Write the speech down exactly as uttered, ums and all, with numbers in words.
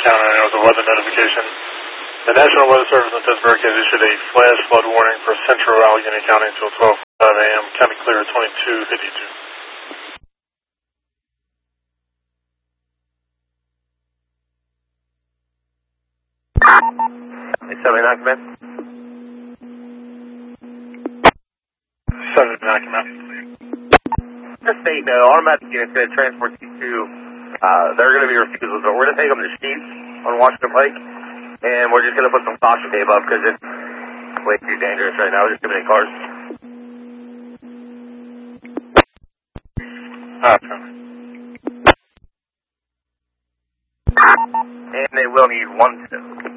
County with a weather notification. The National Weather Service in Pittsburgh has issued a flash flood warning for central Allegheny County until twelve five a m County clear at twenty-two fifty-two. Hey, seventy-nine, command. seventy-nine, command. Just say no, automatic units going to transport you to, uh, they're going to be refusals, but we're going to take them to Sheets on Washington Pike, and we're just going to put some caution tape up because it's way too dangerous right now. There's too many cars. Okay. And they will need one tip.